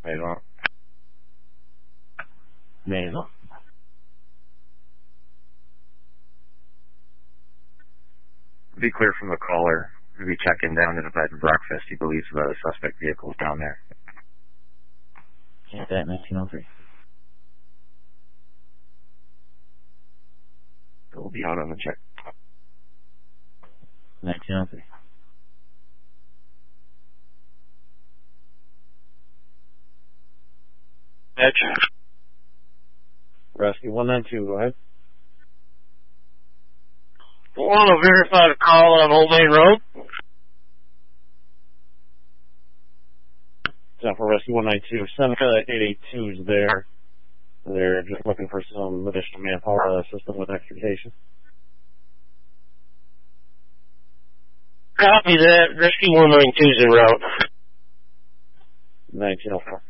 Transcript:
Maison. Maison. Be clear from the caller. We'll be checking down at a bed and breakfast. He believes the suspect vehicle is down there. Can't that 1903. We'll be out on the check. 1903. Edge. Rescue 192, go ahead. Want to verify the call on Old Main Road? Down for Rescue 192. Seneca 882 is there. They're just looking for some additional manpower to assist them with extrication. Copy that. Rescue 192 is en route. 1904.